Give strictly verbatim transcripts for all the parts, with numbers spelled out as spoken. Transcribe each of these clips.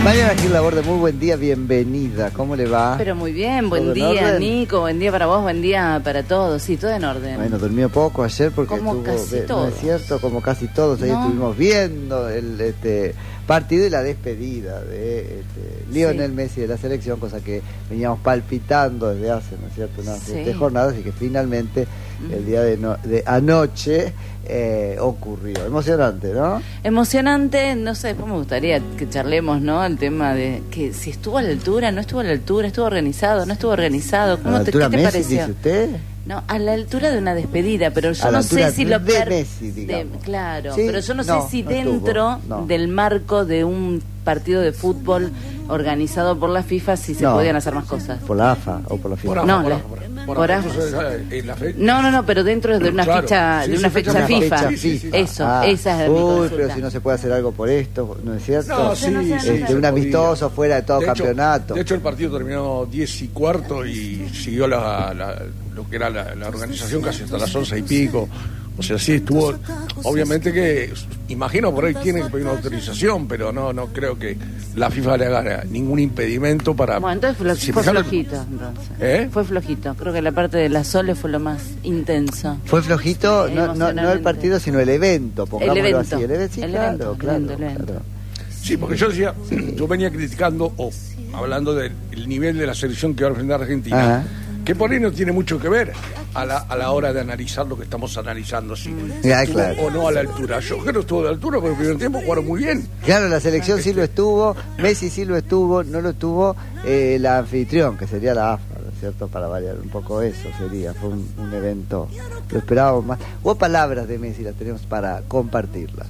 Mariana Gil Laborde, muy buen día, bienvenida. ¿Cómo le va? Pero muy bien, buen día, Nico, buen día para vos, buen día para todos. Sí, todo en orden. Bueno, durmió poco ayer porque como estuvo, casi de, todos. no es cierto, como casi todos. Ahí no. estuvimos viendo el este partido y la despedida de este, Lionel sí. Messi de la selección, cosa que veníamos palpitando desde hace, ¿no es cierto?, unas sí. siete jornadas, y que finalmente mm. el día de, no, de anoche eh, ocurrió. Emocionante, ¿no? Emocionante, no sé, después me gustaría que charlemos, ¿no? El tema de que si estuvo a la altura, no estuvo a la altura, estuvo organizado, no estuvo organizado. ¿Cómo ¿A la te, altura ¿qué te Messi, pareció? dice usted? No, a la altura de una despedida, pero yo a no sé si lo de per... Messi, digamos. De, claro, ¿sí? pero yo no, no sé si no dentro estuvo, no. del marco de un partido de fútbol organizado por la FIFA si se no. podían hacer más cosas. ¿Por la A F A o por la FIFA? Por AFA, no, por, la, por, por, por AFA. No, no, no, pero dentro de una claro. fecha, sí, de una sí, fecha, fecha FIFA. Fecha FIFA. Sí, sí, Eso, ah, esa es uy, mi consulta. Pero si no se puede hacer algo por esto, ¿no es cierto? No, sí, no sé, sí, este, un amistoso fuera de todo de campeonato. Hecho, de hecho, el partido terminó diez y cuarto y siguió la, la, lo que era la, la organización casi hasta las once y pico. O sea, sí estuvo, obviamente que, imagino por ahí tienen que pedir una autorización, pero no no creo que la FIFA le haga ningún impedimento para... Bueno, entonces fue, si fue sale... flojito, entonces. ¿Eh? Fue flojito, creo que la parte de la Sole fue lo más intenso. Fue flojito, sí, no, no, no el partido, sino el evento, pongámoslo el evento. así. El evento, sí, el claro, evento, claro, el evento, claro. el evento. Sí, porque yo decía, yo venía criticando, o hablando del nivel de la selección que va a enfrentar Argentina, ajá, que por ahí no tiene mucho que ver a la, a la hora de analizar lo que estamos analizando, si ya, estuvo claro. o no a la altura. Yo creo que estuvo a la altura, porque el primer tiempo jugaron muy bien. Claro, la selección sí lo estuvo, Messi sí lo estuvo, no lo estuvo eh, la anfitrión, que sería la A F A, ¿no es cierto? Para variar un poco eso sería, fue un, un evento, lo esperábamos más. Hubo palabras de Messi, las tenemos para compartirlas.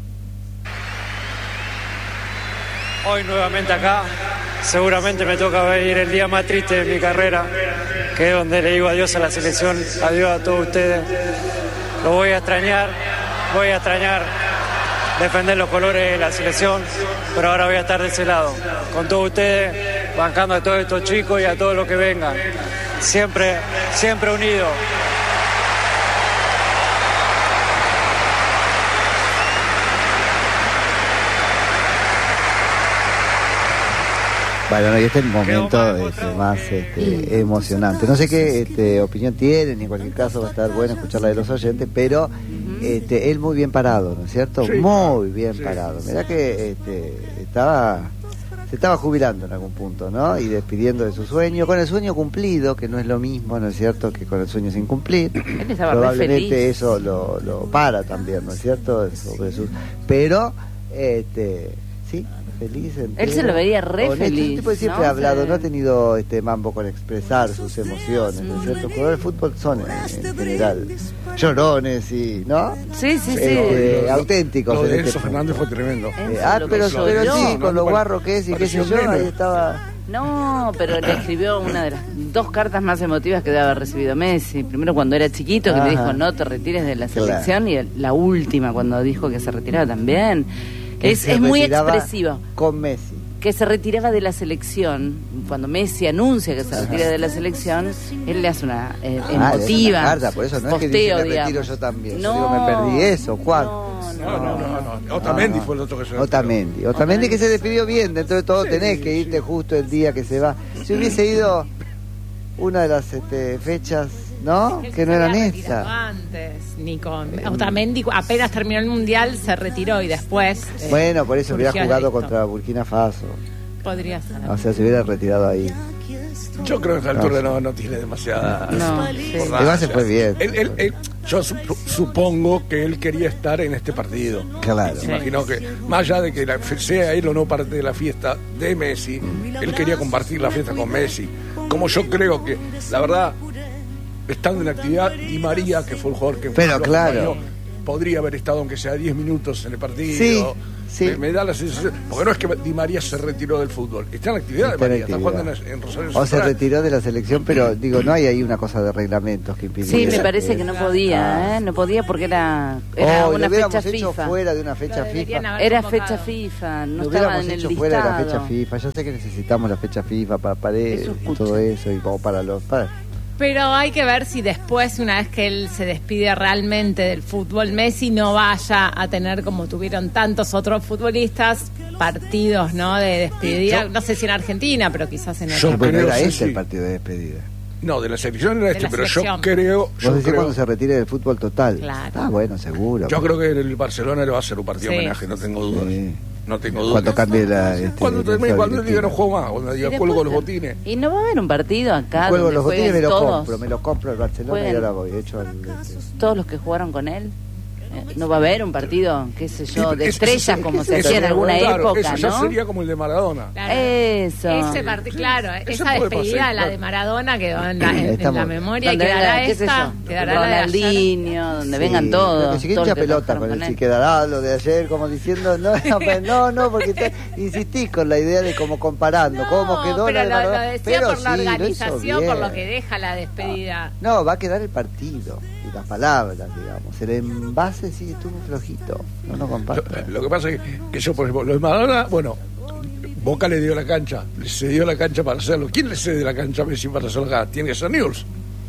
Hoy nuevamente acá, seguramente me toca vivir el día más triste de mi carrera, que es donde le digo adiós a la selección, adiós a todos ustedes. Lo voy a extrañar, voy a extrañar defender los colores de la selección, pero ahora voy a estar de ese lado, con todos ustedes, bancando a todos estos chicos y a todos los que vengan. Siempre, siempre unidos. Bueno, y este es el momento este, más este, emocionante. No sé qué este, opinión tienen, y en cualquier caso va a estar bueno escuchar la de los oyentes, pero este, él muy bien parado, ¿no es cierto? Sí, muy bien sí. parado. Mirá que este, estaba se estaba jubilando en algún punto, ¿no? Y despidiendo de su sueño, con el sueño cumplido, que no es lo mismo, ¿no es cierto?, que con el sueño sin cumplir. Él estaba probablemente eso lo, lo para también, ¿no es cierto? Sobre sus... Pero, este, sí, feliz. Entero, él se lo veía re honesto. feliz. El tipo siempre ¿no? ha hablado, sí. no ha tenido este mambo con expresar sus emociones, ¿no es cierto? Los jugadores de fútbol son en, en general llorones y, ¿no? Sí, sí, sí. Eh, lo, auténticos. Lo de este Enzo Fernández fue tremendo. Eh, ah, pero, pero, pero yo, sí, no, con no, lo guarro que es y qué sé yo, ahí estaba... No, pero le escribió una de las dos cartas más emotivas que debe haber recibido Messi. Primero cuando era chiquito, que Ajá. le dijo no te retires de la selección, claro. Y la última cuando dijo que se retiraba también. Que es es muy expresivo. Con Messi. Que se retiraba de la selección. Cuando Messi anuncia que se Ajá. retira de la selección, él le hace una eh, ah, emotiva. Una carta, por eso no posteo, es que dice, me retiro digamos. Yo también. No, yo digo, me perdí eso, Juan. No, no, no, no. no, no. Otamendi no. fue el otro que se retiró. Otamendi. Otamendi que se despidió bien, dentro de todo sí, tenés sí, que irte sí. justo el día que se va. Si hubiese ido una de las este, fechas, ¿no? Que, que no eran estas. Antes, Nico. Otamendi apenas terminó el Mundial se retiró y después... Eh, bueno, por eso hubiera jugado contra Burkina Faso. Podría ser. O sea, se hubiera retirado ahí. Yo creo que a esta altura no, no tiene demasiada... No, igual se fue bien. Él, él, él, yo supongo que él quería estar en este partido. Claro. Sí. Imagino que, más allá de que la, sea él o no parte de la fiesta de Messi, mm. él quería compartir la fiesta con Messi. Como yo creo que, la verdad, estando en actividad, Di María, que fue el jugador que... Pero claro. Podría haber estado, aunque sea diez minutos en el partido. Sí. Sí. Me, me da la sensación, porque no es que Di María se retiró del fútbol, está en actividad está Di María, está jugando en, en Rosario o se retiró de la selección, pero digo, no hay ahí una cosa de reglamentos que impide. Sí, me parece que no podía, ¿eh? No podía porque era, era oh, una fecha hecho FIFA. Fuera de una fecha FIFA. Era fecha FIFA, no lo estaba en el hecho listado. Fuera de la fecha FIFA. Yo sé que necesitamos la fecha FIFA para paredes y todo eso y como para los para, pero hay que ver si después, una vez que él se despide realmente del fútbol, Messi no vaya a tener, como tuvieron tantos otros futbolistas, partidos, ¿no? De despedida, Yo, no sé si en Argentina, pero quizás en yo otro. Bueno, creo, era sí, ese sí. el partido de despedida. No, de la selección era De este, la pero selección. yo creo... Vos Yo decís creo, cuando se retire del fútbol total. Claro. Ah, bueno, seguro. yo creo que el Barcelona le va a hacer un partido Sí. de homenaje, no tengo dudas. Sí. No tengo dudas. Cuando cambie la... Este, Cuando termine, la cuando diga no directiva. juego más, cuando Y diga después cuelgo los te- botines. Y no va a haber un partido acá Juego donde los botines, me jueguen lo todos, compro, me lo compro el Barcelona Jueguen. y ahora voy hecho al... este, todos los que jugaron con él. Eh, No va a haber un partido, qué sé yo, de Eso- estrellas eso- como eso- se hacía en eso- alguna claro, época, eso ya ¿no? sería como el de Maradona. Claro. Eso. Ese partido, claro, Ese esa puede despedida, pasar, la claro. de Maradona quedó en la, en- en Estamos- la memoria y Donde quedará venga, qué sé esta, yo, quedará la de ayer. Ronaldinho, donde Sí, vengan todos. pero que si todos hincha los que pelota trabajaron con el con él. si quedará lo de ayer, como diciendo, no, no, pues, no, no, porque te, insistís con la idea de como comparando, No, cómo quedó pero la de lo, Maradona. lo decía Pero por la sí, lo hizo organización, por lo bien. que deja la despedida. No, va a quedar el partido y las palabras, digamos. El envase sí estuvo flojito. No lo comparto. Lo, lo que pasa es que, que yo, por ejemplo, lo de Maradona, bueno, Boca le dio la cancha, le cedió la cancha para hacerlo. ¿Quién le cede la cancha a Messi para hacerlo acá? Tiene que ser Newell's.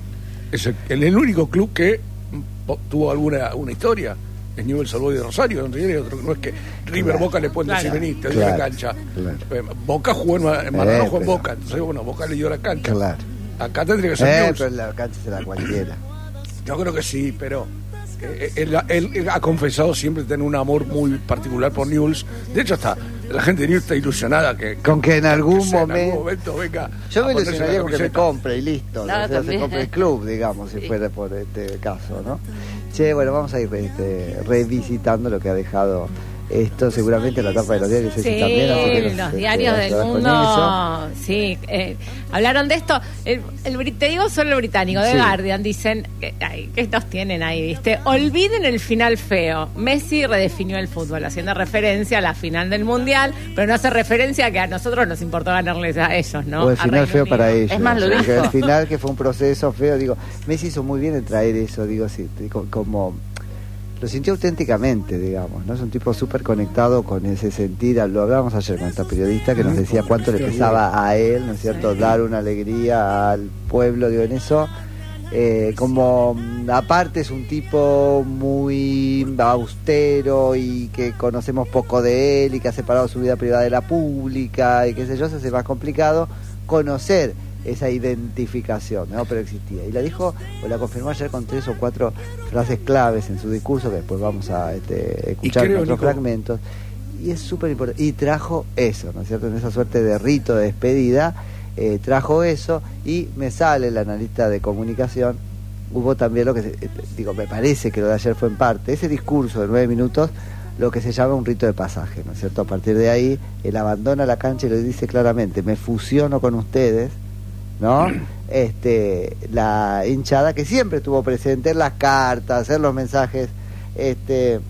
Es el, el, el único club que mm, tuvo alguna una historia. Es Newell's Old Boys de Rosario, no, tiene otro, no es que River Claro. Boca le pueden decir, Claro. vení, te doy Claro. la cancha. Claro. Eh, Boca jugó en, Ma- en Maradona, Eh, jugó en pero- Boca, entonces bueno, Boca le dio la cancha. Claro. Acá tendría que ser Eh, Newell's. pero la cancha se da cualquiera. Yo creo que sí, pero eh, él, él- él ha confesado siempre tener un amor muy particular por Newell's. De hecho, hasta la gente de Newell's está ilusionada que, Con que en algún sea, en momento... algún momento venga. Yo a me ponerse ilusionaría la con que me camiseta. compre y listo. No, o sea, se también. compre el club, digamos, si Sí. fuera por este caso, ¿no? Che, bueno, vamos a ir este, revisitando lo que ha dejado esto, seguramente la tapa de los diarios. Sí, Ceci, también, así que nos, los este, diarios del ayudás con mundo. Sí, eh, hablaron de esto. El, el, bri- te digo solo el británico, de Sí. Guardian, dicen, que, ay, ¿qué nos tienen ahí? ¿Viste? Olviden el final feo. Messi redefinió el fútbol, haciendo referencia a la final del Mundial, pero no hace referencia a que a nosotros nos importó ganarles a ellos, ¿no? O el A final Reino feo Unido. para ellos. Es más, lo o sea, que dijo. el final que fue un proceso feo, digo, Messi hizo muy bien en traer eso, digo, sí, digo, como lo sintió auténticamente, digamos, ¿no? Es un tipo súper conectado con ese sentir, lo hablábamos ayer con esta periodista que nos decía cuánto le pesaba a él, ¿no es cierto?, dar una alegría al pueblo, digo, en eso. Eh, como mm, aparte es un tipo muy austero y que conocemos poco de él y que ha separado su vida privada de la pública y qué sé yo, se hace más complicado conocer esa identificación, ¿no? Pero existía. Y la dijo, o la confirmó ayer con tres o cuatro frases claves en su discurso, que después vamos a este, escuchar en creo, otros Nico, fragmentos. Y es súper importante. Y trajo eso, ¿no es cierto? En esa suerte de rito de despedida, eh, trajo eso y me sale el analista de comunicación. Hubo también lo que, se, eh, digo, me parece que lo de ayer fue en parte, ese discurso de nueve minutos, lo que se llama un rito de pasaje, ¿no es cierto? A partir de ahí, él abandona la cancha y lo dice claramente, me fusiono con ustedes, ¿no? Este, la hinchada que siempre estuvo presente en las cartas, en los mensajes este,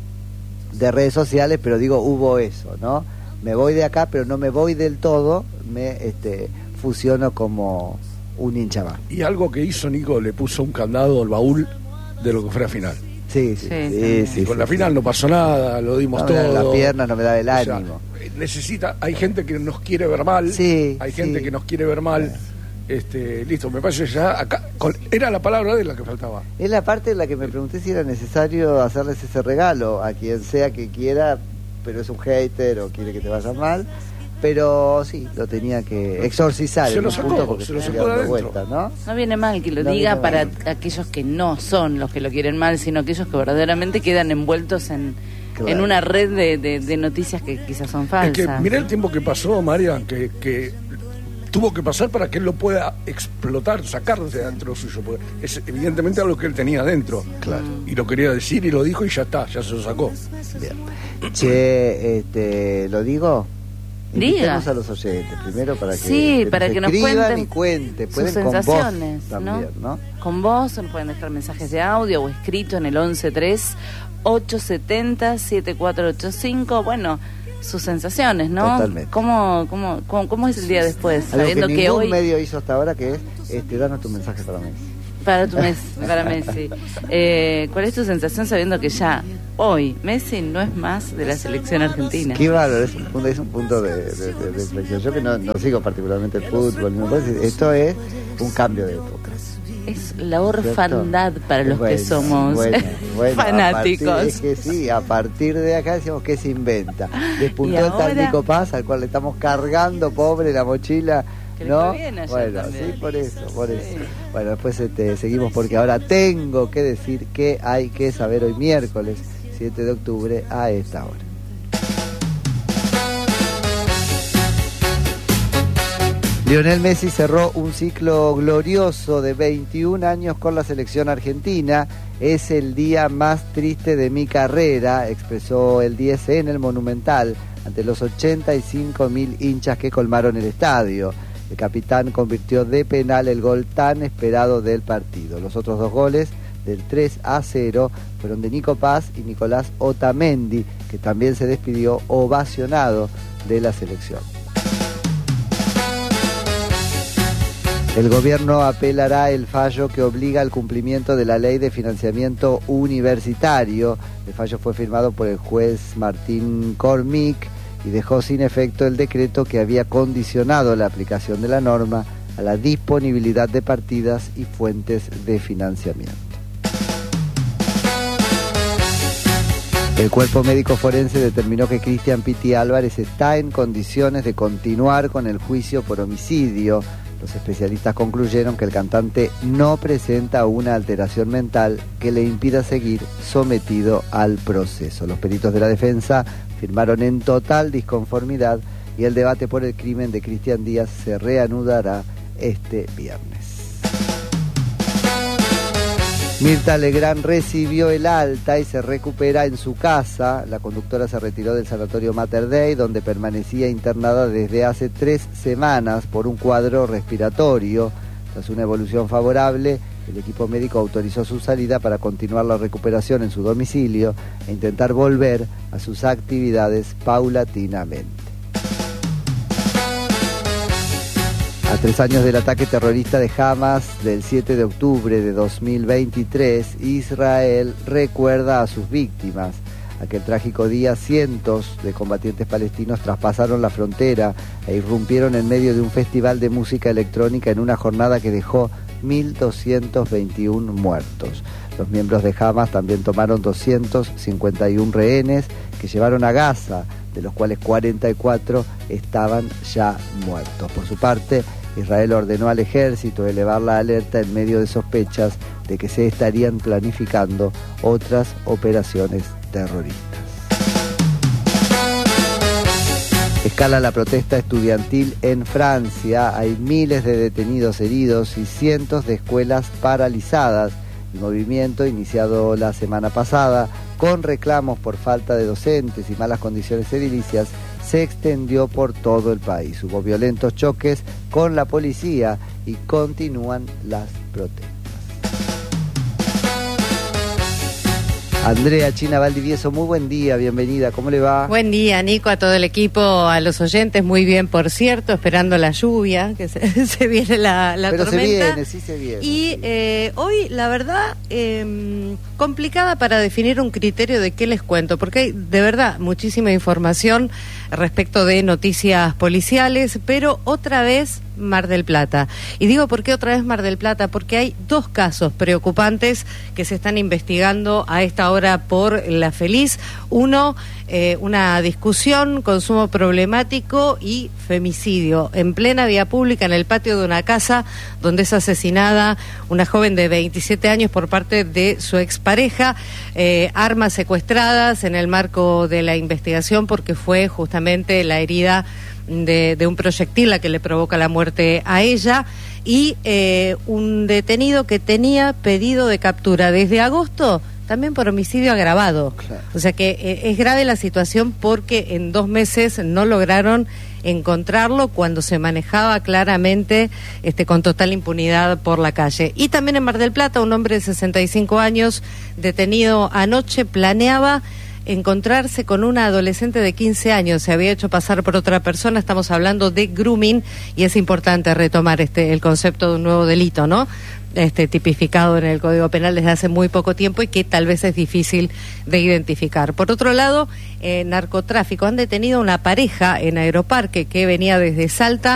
de redes sociales, pero digo, hubo eso, ¿no? Me voy de acá, pero no me voy del todo, me este, fusiono como un hincha más. Y algo que hizo Nico, le puso un candado al baúl de lo que fue la final. Sí, sí, Sí, sí, sí. sí, Con sí, la sí. final no pasó nada, lo dimos No me todo. da la pierna, no me da el O sea, ánimo. necesita, hay gente que nos quiere ver mal, Sí, hay sí. gente que nos quiere ver mal. Este, listo, me parece ya acá con- era la palabra de la que faltaba. Es la parte en la que me pregunté si era necesario hacerles ese regalo a quien sea que quiera, pero es un hater o quiere que te vaya mal. Pero sí, lo tenía que exorcizar Se en lo un sacó, punto porque se lo estoy sacó de dando adentro. vueltas, ¿no? No viene mal que lo No diga viene para mal. aquellos que no son los que lo quieren mal, sino aquellos que verdaderamente quedan envueltos en, Claro. en una red de, de- de noticias que quizás son falsas. Es que mirá el tiempo que pasó, Marian, que, que tuvo que pasar para que él lo pueda explotar, sacar de adentro suyo. Porque es evidentemente algo que él tenía adentro. Claro. Y lo quería decir y lo dijo y ya está, ya se lo sacó. Bien. Che, este, ¿lo digo? Diga. Invitemos a los oyentes primero para que, Sí, para que nos escriban cuenten y cuenten. sus Pueden con sensaciones, voz también, ¿no? Con vos, nos pueden dejar mensajes de audio o escrito en el once tres ocho siete cero siete cuatro ocho cinco. Bueno, sus sensaciones, ¿no? Totalmente. ¿Cómo, cómo, cómo, cómo es el día después? Algo Sabiendo que que, ningún hoy, medio hizo hasta ahora, que es, este, danos tu mensaje para mí. para tu mes, para Messi, eh, ¿cuál es tu sensación sabiendo que ya hoy Messi no es más de la selección argentina? Qué bárbaro, es un punto, es un punto de, de, de reflexión. Yo que no, no sigo particularmente el fútbol, me parece, esto es un cambio de época. es la orfandad para los bueno, que somos bueno, bueno, fanáticos. A partir, es que sí, a partir de acá decimos que se inventa. Despuntó el ahora... tal Nico Paz, al cual le estamos cargando, pobre, la mochila. Que ¿No? Bien bueno, también. sí, por eso, por sí. eso. Bueno, después este, seguimos porque ahora tengo que decir que hay que saber hoy miércoles siete de octubre a esta hora. Lionel Messi cerró un ciclo glorioso de veintiún años con la selección argentina. Es el día más triste de mi carrera, expresó el diez en el Monumental ante los ochenta y cinco mil hinchas que colmaron el estadio. El capitán convirtió de penal el gol tan esperado del partido. Los otros dos goles del tres a cero fueron de Nico Paz y Nicolás Otamendi, que también se despidió ovacionado de la selección. El gobierno apelará el fallo que obliga al cumplimiento de la ley de financiamiento universitario. El fallo fue firmado por el juez Martín Cormick y dejó sin efecto el decreto que había condicionado la aplicación de la norma a la disponibilidad de partidas y fuentes de financiamiento. El cuerpo médico forense determinó que Cristian Piti Álvarez está en condiciones de continuar con el juicio por homicidio. Los especialistas concluyeron que el cantante no presenta una alteración mental que le impida seguir sometido al proceso. Los peritos de la defensa firmaron en total disconformidad y el debate por el crimen de Cristian Díaz se reanudará este viernes. Mirta Legrand recibió el alta y se recupera en su casa. La conductora se retiró del sanatorio Mater Dei, donde permanecía internada desde hace tres semanas por un cuadro respiratorio. Tras una evolución favorable, el equipo médico autorizó su salida para continuar la recuperación en su domicilio e intentar volver a sus actividades paulatinamente. A tres años del ataque terrorista de Hamas del siete de octubre de dos mil veintitrés, Israel recuerda a sus víctimas. Aquel trágico día, cientos de combatientes palestinos traspasaron la frontera e irrumpieron en medio de un festival de música electrónica en una jornada que dejó mil doscientos veintiuno muertos. Los miembros de Hamas también tomaron doscientos cincuenta y uno rehenes que llevaron a Gaza, de los cuales cuarenta y cuatro estaban ya muertos. Por su parte, Israel ordenó al ejército elevar la alerta en medio de sospechas de que se estarían planificando otras operaciones terroristas. Escala la protesta estudiantil en Francia. Hay miles de detenidos heridos y cientos de escuelas paralizadas. El movimiento, iniciado la semana pasada con reclamos por falta de docentes y malas condiciones edilicias, se extendió por todo el país. Hubo violentos choques con la policía y continúan las protestas. Andrea China Valdivieso, muy buen día, bienvenida, ¿cómo le va? Buen día, Nico, a todo el equipo, a los oyentes, muy bien, por cierto, esperando la lluvia, que se, se viene la, la Pero tormenta. se viene, sí se viene. Y sí. eh, hoy, la verdad, eh, complicada para definir un criterio de qué les cuento, porque hay, de verdad, muchísima información respecto de noticias policiales, pero otra vez Mar del Plata. Y digo, ¿por qué otra vez Mar del Plata? Porque hay dos casos preocupantes que se están investigando a esta hora por La Feliz. Uno, eh, una discusión, consumo problemático y femicidio en plena vía pública en el patio de una casa donde es asesinada una joven de veintisiete años por parte de su expareja. Eh, armas secuestradas en el marco de la investigación porque fue justamente la herida De, de un proyectil la que le provoca la muerte a ella, y eh, un detenido que tenía pedido de captura desde agosto también por homicidio agravado. Claro. O sea que eh, es grave la situación porque en dos meses no lograron encontrarlo cuando se manejaba claramente este, con total impunidad por la calle. Y también en Mar del Plata, un hombre de sesenta y cinco años detenido anoche planeaba encontrarse con una adolescente de quince años, se había hecho pasar por otra persona. Estamos hablando de grooming y es importante retomar este el concepto de un nuevo delito, ¿no? Este tipificado en el Código Penal desde hace muy poco tiempo y que tal vez es difícil de identificar. Por otro lado, eh, narcotráfico. Han detenido a una pareja en Aeroparque que venía desde Salta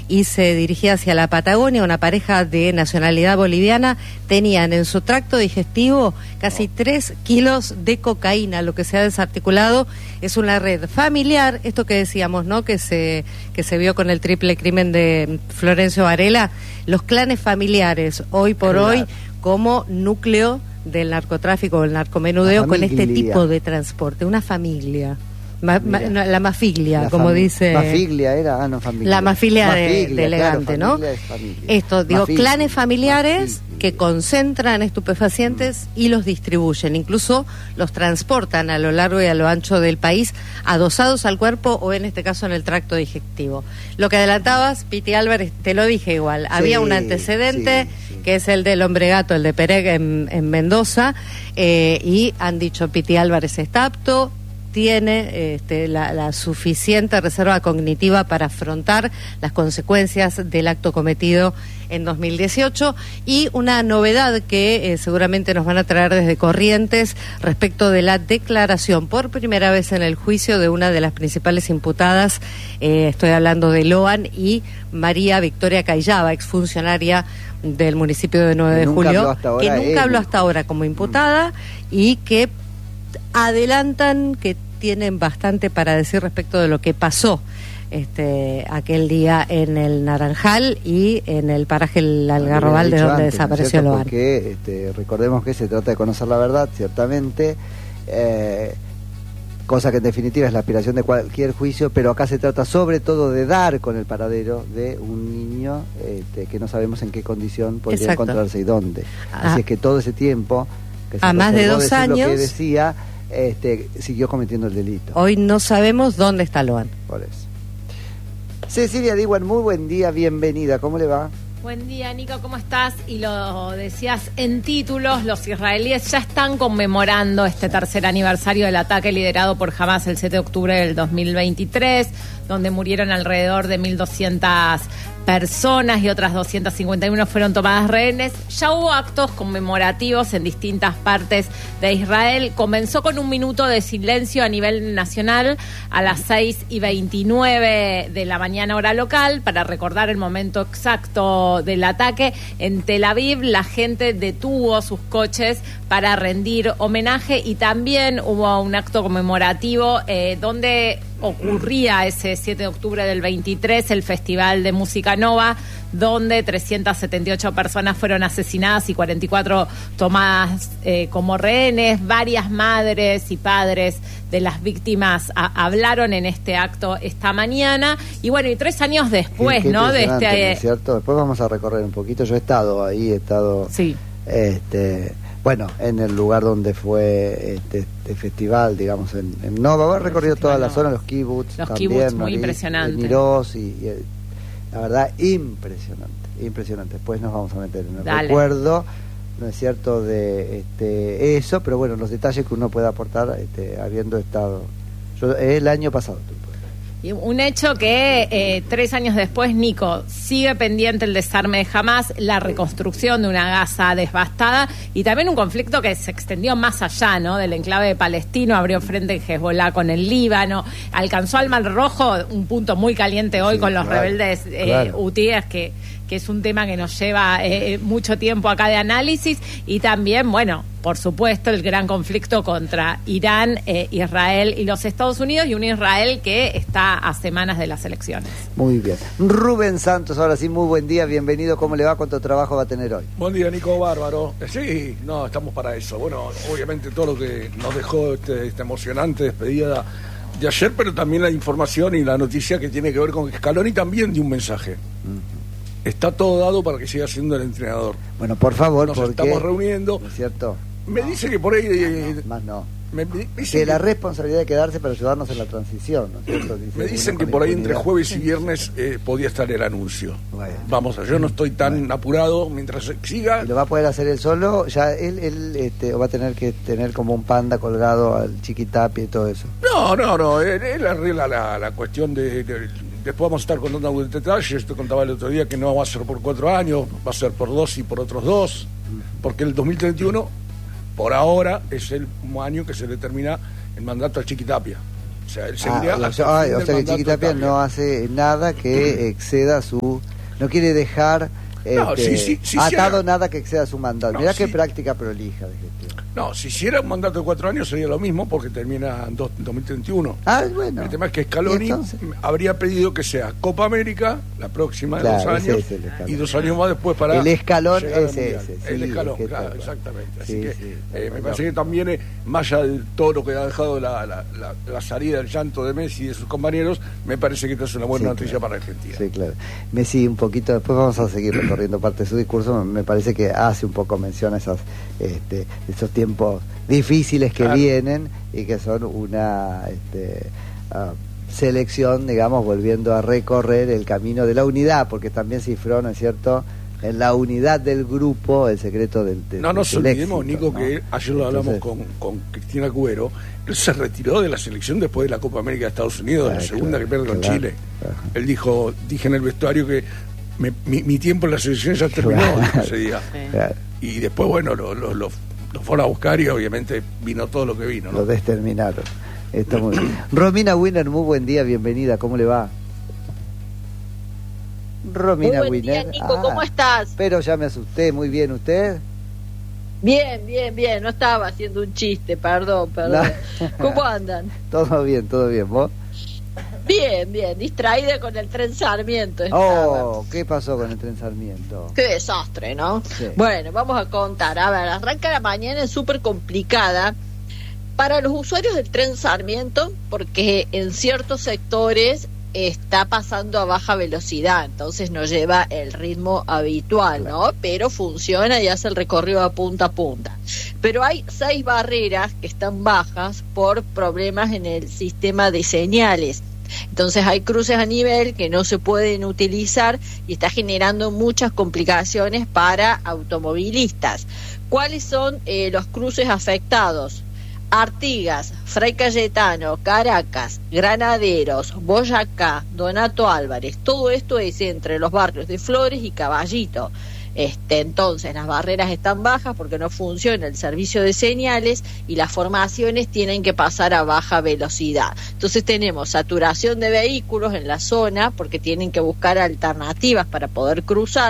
y se dirigía hacia la Patagonia. Una pareja de nacionalidad boliviana tenían en su tracto digestivo casi tres kilos de cocaína. Lo que se ha desarticulado es una red familiar, esto que decíamos, ¿no? Que se, que se vio con el triple crimen de Florencio Varela, los clanes familiares, hoy por claro. hoy, como núcleo del narcotráfico, el narcomenudeo, con este tipo de transporte, una familia. Ma, ma, no, la mafiglia, la como dice. Mafiglia era, ah, no, familia. La mafiglia de, de elegante, claro, ¿no? Esto, digo, mafiglia, clanes familiares mafiglia. que concentran estupefacientes mm. y los distribuyen, incluso los transportan a lo largo y a lo ancho del país, adosados al cuerpo o en este caso en el tracto digestivo. Lo que adelantabas, Piti Álvarez, te lo dije igual, sí, había un antecedente sí, sí. que es el del hombre gato, el de Pereg en, en Mendoza, eh, y han dicho Piti Álvarez está apto, tiene este, la, la suficiente reserva cognitiva para afrontar las consecuencias del acto cometido en dos mil dieciocho, y una novedad que eh, seguramente nos van a traer desde Corrientes respecto de la declaración por primera vez en el juicio de una de las principales imputadas, eh, estoy hablando de Loan y María Victoria Cayaba, exfuncionaria del municipio de nueve de julio, que nunca habló hasta ahora como imputada y que adelantan que tienen bastante para decir respecto de lo que pasó este aquel día en el Naranjal y en el paraje El Algarrobal, de donde antes, desapareció ¿no? Loan. Porque este, recordemos que se trata de conocer la verdad, ciertamente, eh, cosa que en definitiva es la aspiración de cualquier juicio, pero acá se trata sobre todo de dar con el paradero de un niño este, que no sabemos en qué condición podría Exacto. encontrarse y dónde. Ah. Así es que todo ese tiempo que se a más de dos años lo que decía, este, siguió cometiendo el delito. Hoy no sabemos dónde está Loan. Por eso. Cecilia Diwan, muy buen día, bienvenida, ¿cómo le va? Buen día, Nico, ¿cómo estás? Y lo decías en títulos, los israelíes ya están conmemorando este tercer aniversario del ataque liderado por Hamás el siete de octubre del dos mil veintitrés, donde murieron alrededor de mil doscientas personas y otras doscientas cincuenta y uno fueron tomadas rehenes. Ya hubo actos conmemorativos en distintas partes de Israel. Comenzó con un minuto de silencio a nivel nacional a las seis y veintinueve de la mañana hora local para recordar el momento exacto del ataque. En Tel Aviv la gente detuvo sus coches para rendir homenaje y también hubo un acto conmemorativo eh, donde ocurría ese siete de octubre del veintitrés el Festival de Música Nova, donde trescientas setenta y ocho personas fueron asesinadas y cuarenta y cuatro tomadas eh, como rehenes. Varias madres y padres de las víctimas a, hablaron en este acto esta mañana. Y bueno, y tres años después, qué, qué ¿no? De este, ¿no es cierto? Después vamos a recorrer un poquito. Yo he estado ahí, he estado... Sí. Este... Bueno, en el lugar donde fue este, este festival, digamos, en, en Nova. He recorrido toda la zona, los kibbutz. Los también, kibbutz, muy Marí, impresionante. Miroz y, y la verdad, impresionante, impresionante. Después nos vamos a meter en el Dale. recuerdo, ¿no es cierto?, de este, eso, pero bueno, los detalles que uno puede aportar este, habiendo estado. Yo, el año pasado. Y un hecho que eh, tres años después, Nico, sigue pendiente el desarme de Hamás, la reconstrucción de una Gaza devastada y también un conflicto que se extendió más allá, ¿no? Del enclave palestino, abrió frente en Hezbollah con el Líbano, alcanzó al Mar Rojo, un punto muy caliente hoy sí, con los claro, rebeldes eh, claro. hutíes que, que es un tema que nos lleva eh, mucho tiempo acá de análisis y también, bueno, por supuesto, el gran conflicto contra Irán, eh, Israel y los Estados Unidos y un Israel que está a semanas de las elecciones. Muy bien. Rubén Santos, ahora sí, muy buen día, bienvenido. ¿Cómo le va? ¿Cuánto trabajo va a tener hoy? Buen día, Nico, bárbaro. Sí, no, estamos para eso. Bueno, obviamente todo lo que nos dejó este, esta emocionante despedida de ayer, pero también la información y la noticia que tiene que ver con Scaloni también de un mensaje. Uh-huh. Está todo dado para que siga siendo el entrenador. Bueno, por favor, nos porque estamos reuniendo. ¿No es cierto? Me no, dice que por ahí... Eh, no, más no. Me, me que la responsabilidad de quedarse para ayudarnos en la transición, ¿no es cierto? Dice me dicen que por ahí entre jueves y viernes eh, podía estar el anuncio. Bueno. Vamos, yo no estoy tan bueno. apurado mientras siga. ¿Y lo va a poder hacer él solo? Ya él, él este, va a tener que tener como un panda colgado al Chiquitapia y todo eso. No, no, no, él, él arregla la, la cuestión de, de... Después vamos a estar contando algún detalle. Yo te contaba el otro día que no va a ser por cuatro años, va a ser por dos y por otros dos, porque el dos mil treinta y uno, por ahora, es el año que se le termina el mandato al Chiquitapia. O sea, él seguiría ah, hasta ah, el fin o del sea que mandato Chiquitapia de Tapia. no hace nada que exceda su... No quiere dejar No, este, si- si- si atado hiciera- nada que exceda su mandato. No, Mirá si- qué práctica prolija de gestión. No, si hiciera un mandato de cuatro años sería lo mismo porque termina en dos- dos mil treinta y uno. Ah, bueno. El tema es que Scaloni ¿Y entonces? habría pedido que sea Copa América la próxima de Claro, dos ese años es el escalón. y dos años más después para El escalón llegar al es Mundial. ese, el sí, escalón, es que claro, tal cual. exactamente. Así Sí, que sí, eh, tal me cual. parece que también eh, más allá de todo lo que ha dejado la, la, la, la salida del llanto de Messi y de sus compañeros, me parece que esta es una buena Sí, noticia claro. para Argentina. Sí, claro. Messi un poquito, después vamos a seguir recorriendo parte de su discurso, me parece que hace un poco mención a esas, este, esos tiempos difíciles que Claro. vienen y que son una este, uh, selección, digamos, volviendo a recorrer el camino de la unidad, porque también cifró, ¿no es cierto?, en la unidad del grupo el secreto del, del No nos del olvidemos, éxito, Nico, ¿no? que ayer lo hablamos Entonces, con, con Cristina Cubero, él se retiró de la selección después de la Copa América de Estados Unidos, de la Ah, segunda claro, que pierde con claro, Chile. claro. Él dijo, dije en el vestuario que me- mi, mi tiempo en la selección ya terminó, Claro. dijo ese día. Claro, Y después, bueno, lo, lo, lo, lo fueron a buscar y obviamente vino todo lo que vino, ¿no? lo desterminaron. Está muy bien. Romina Wiener, muy buen día, bienvenida, ¿cómo le va? Romina Muy buen día, Wiener. Nico, ¿cómo estás? Pero ya me asusté, muy bien, ¿usted? Bien, bien, bien, no estaba haciendo un chiste, perdón, perdón. No. ¿Cómo andan? Todo bien, todo bien, ¿vos? Bien, bien, distraída con el tren Sarmiento estaba. Oh, ¿qué pasó con el tren Sarmiento? Qué desastre, ¿no? Sí. Bueno, vamos a contar. A ver, arranca la mañana, es súper complicada para los usuarios del tren Sarmiento porque en ciertos sectores está pasando a baja velocidad, entonces no lleva el ritmo habitual, ¿no? Pero funciona y hace el recorrido a punta a punta. Pero hay seis barreras que están bajas por problemas en el sistema de señales. Entonces hay cruces a nivel que no se pueden utilizar y está generando muchas complicaciones para automovilistas. ¿Cuáles son eh, los cruces afectados? Artigas, Fray Cayetano, Caracas, Granaderos, Boyacá, Donato Álvarez, todo esto es entre los barrios de Flores y Caballito. Este, entonces las barreras están bajas porque no funciona el servicio de señales y las formaciones tienen que pasar a baja velocidad. Entonces tenemos saturación de vehículos en la zona porque tienen que buscar alternativas para poder cruzar.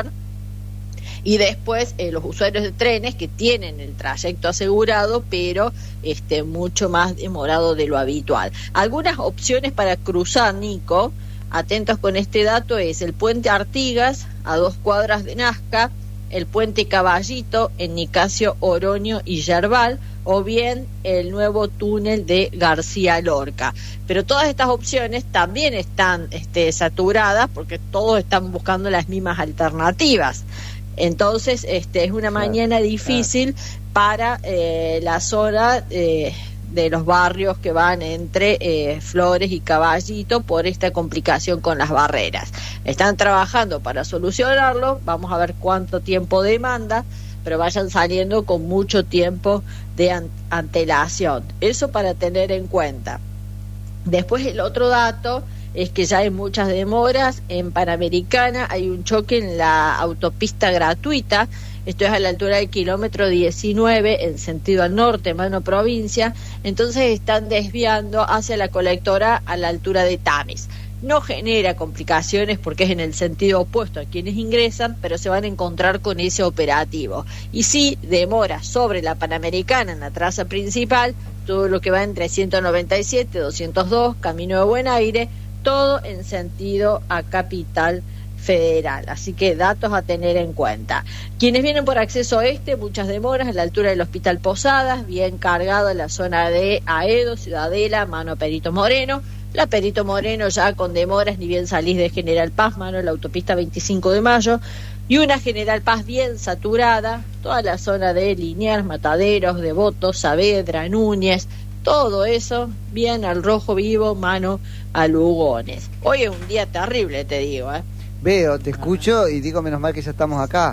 Y después eh, los usuarios de trenes que tienen el trayecto asegurado, pero este mucho más demorado de lo habitual. Algunas opciones para cruzar, Nico, atentos con este dato, es el puente Artigas, a dos cuadras de Nazca, el puente Caballito en Nicasio, Oroño y Yerbal, o bien el nuevo túnel de García Lorca. Pero todas estas opciones también están este, saturadas porque todos están buscando las mismas alternativas. Entonces, este es una mañana difícil para eh, la zona eh, de los barrios que van entre eh, Flores y Caballito por esta complicación con las barreras. Están trabajando para solucionarlo, vamos a ver cuánto tiempo demanda, pero vayan saliendo con mucho tiempo de an- antelación. Eso para tener en cuenta. Después el otro dato es que ya hay muchas demoras. En Panamericana hay un choque en la autopista gratuita, esto es a la altura del kilómetro diecinueve en sentido al norte, mano provincia, entonces están desviando hacia la colectora a la altura de Tames. No genera complicaciones porque es en el sentido opuesto a quienes ingresan, pero se van a encontrar con ese operativo. Y sí, demora sobre la Panamericana en la traza principal, todo lo que va entre ciento noventa y siete, doscientos dos, Camino de Buen Aire, todo en sentido a Capital Federal. Así que datos a tener en cuenta. Quienes vienen por acceso este, muchas demoras a la altura del Hospital Posadas, bien cargado en la zona de Aedo, Ciudadela, mano Perito Moreno. La Perito Moreno ya con demoras, ni bien salís de General Paz, mano la autopista veinticinco de mayo, y una General Paz bien saturada, toda la zona de Liniers, Mataderos, Devotos, Saavedra, Núñez, todo eso bien al rojo vivo, mano a Lugones. Hoy es un día terrible, te digo, ¿eh? Veo, te escucho y digo menos mal que ya estamos acá.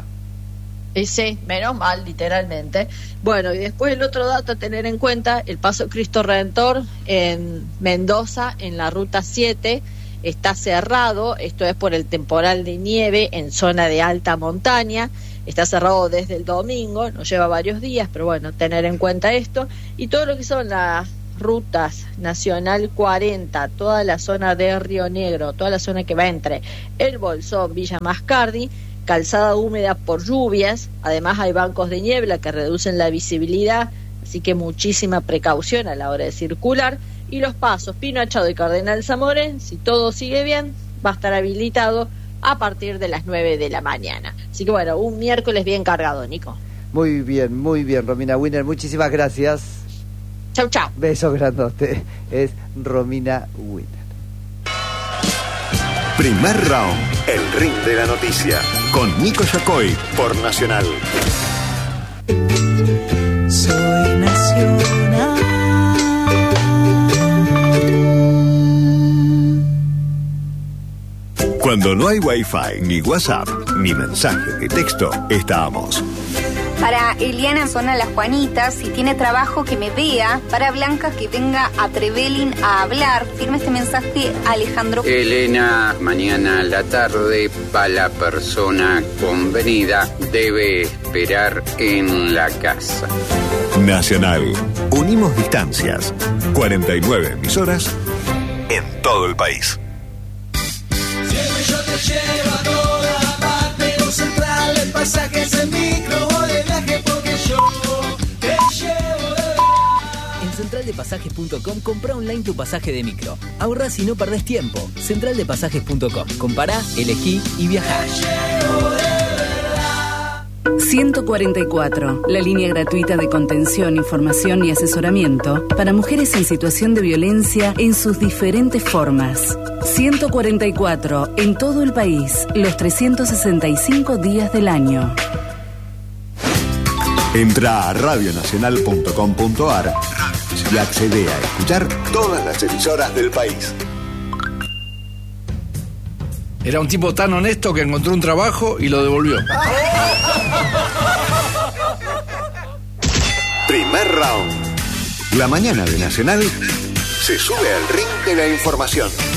Y sí, menos mal, literalmente. Bueno, y después el otro dato a tener en cuenta, el Paso Cristo Redentor en Mendoza, en la ruta siete, está cerrado, esto es por el temporal de nieve en zona de alta montaña, está cerrado desde el domingo, nos lleva varios días, pero bueno, tener en cuenta esto, y todo lo que son las rutas Nacional cuarenta, toda la zona de Río Negro, toda la zona que va entre El Bolsón, Villa Mascardi, calzada húmeda por lluvias, además hay bancos de niebla que reducen la visibilidad, así que muchísima precaución a la hora de circular. Y los pasos Pino Achado y Cardenal Zamorén, si todo sigue bien, va a estar habilitado a partir de las nueve de la mañana. Así que bueno, un miércoles bien cargado, Nico. Muy bien, muy bien, Romina Winner, muchísimas gracias. Chau, chau. Besos grandote. Es Romina Winner. Primer round, el ring de la noticia, con Nico Yacoy por Nacional. Soy Nacional. Cuando no hay Wi-Fi, ni WhatsApp, ni mensaje de texto, estamos. Para Eliana, zona Las Juanitas, si tiene trabajo que me vea. Para Blanca, que venga a Trevelin a hablar. Firme este mensaje, Alejandro. Elena, mañana a la tarde, para la persona convenida, debe esperar en la casa. Nacional. Unimos distancias. cuarenta y nueve emisoras en todo el país. Siempre yo te llevo a toda parte, no central, el pasajes en micro o de viaje, porque yo te llevo de verdad. En central de pasajes punto com compra online tu pasaje de micro. Ahorrás y no perdés tiempo. central de pasajes punto com. Compará, elegí y viajá. ciento cuarenta y cuatro, la línea gratuita de contención, información y asesoramiento para mujeres en situación de violencia en sus diferentes formas. ciento cuarenta y cuatro, en todo el país, los trescientos sesenta y cinco días del año. Entra a radio nacional punto com punto a r y accede a escuchar todas las emisoras del país. Era un tipo tan honesto que encontró un trabajo y lo devolvió. Primer round. La mañana de Nacional se sube al ring de la información.